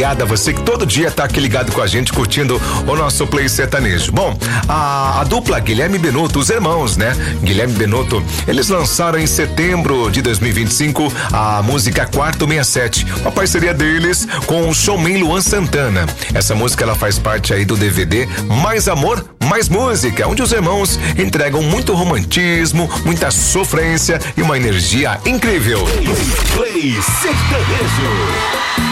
obrigado a você que todo dia tá aqui ligado com a gente, curtindo o nosso Play Sertanejo. Bom, a dupla Guilherme Benuto, os irmãos, né? Guilherme Benuto, eles lançaram em setembro de 2025 a música Quarto 67, uma parceria deles com o showman Luan Santana. Essa música, ela faz parte aí do DVD Mais Amor, Mais Música, onde os irmãos entregam muito romantismo, muita sofrência e uma energia incrível. Play Sertanejo.